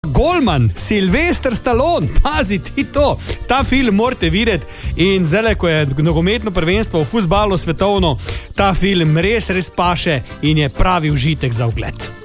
Goldman, Sylvester Stallone, pazi ti to, ta film morate videti in zdaj, ko je nogometno prvenstvo v fuzbalu svetovno, ta film res paše in je pravi užitek za ogled.